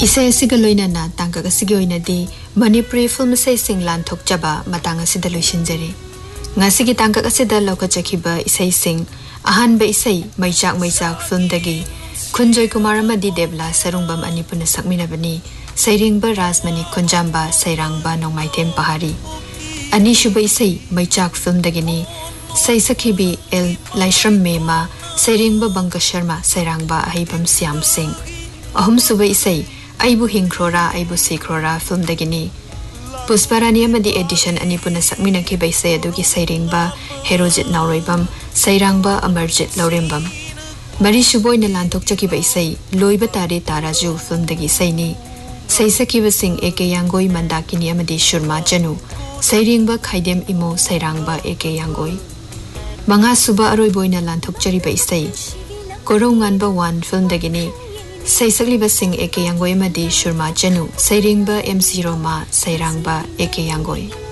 Isai asiga loinana tangka asiga oinadi Manipuri film isai sing lan thokjaba matang asida loisinjari. Ngasigi tangka asida laukachakiba isai sing ahanba isai maijak film dagi Kunjoy Kumar amadi Devla sarungbam ani puna sakminabani Sairingba Rajmani Kunjamba Sairangba Nongmaithem Pahari. Ani shuba isai maijak film dagini Sai Sakhibi El Laishram Mema Sairingba Banka Sharma Sairangba Ahibam Siam Singh. Ahum suba isai Aibu Hinkrora Aibu Sikrora film dagini Pusparani amadi edition ani puna sakmina ki baisai adugi Sairingba Herojit Nauroibam Sairangba Amarjit Laurembam. Mari Shuboy na lantok chaki baisai loiba tare taraju film dagi saini Sai Sakhiba Singh Eke Yangoy Mandakini amadi Shurma Janu Sairingba Khaidem Imo Sairangba Eke Yangoy. Manga suba aroiboy na lantok chari baisai Koronganba 1 film dagini Sai Sakhiba Singh Eke Yangoy amadi Shurma Janu Sairingba MC Roma Sairangba Eke Yangoy.